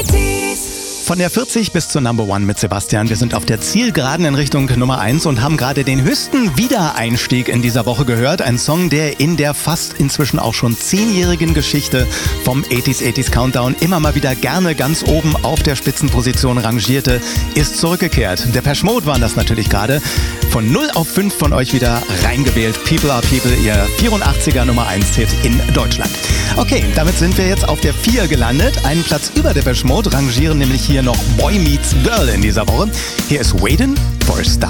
Von der 40 bis zur Number One mit Sebastian. Wir sind auf der Zielgeraden in Richtung Nummer 1 und haben gerade den höchsten Wiedereinstieg in dieser Woche gehört. Ein Song, der in der fast inzwischen auch schon 10-jährigen Geschichte vom 80s Countdown immer mal wieder gerne ganz oben auf der Spitzenposition rangierte, ist zurückgekehrt. Depeche Mode waren das natürlich gerade. Von 0 auf 5 von euch wieder reingewählt. People Are People, ihr 84er Nummer 1 Hit in Deutschland. Okay, damit sind wir jetzt auf der 4 gelandet. Einen Platz über Depeche Mode rangieren nämlich hier noch Boy Meets Girl in dieser Woche. Hier ist Waitin' for a Star.